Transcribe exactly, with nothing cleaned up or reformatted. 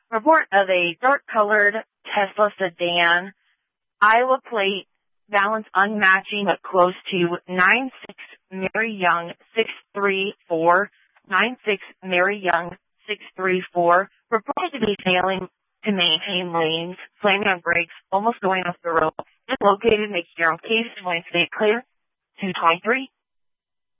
Report of a dark-colored Tesla sedan, Iowa plate, balance unmatching but close to nine six Mary Young six three four, nine six Mary Young six three four, reported to be failing to maintain lanes, slamming on brakes, almost going off the road. It's located in McCarroll Case, Wayne State Clear, two twenty-three.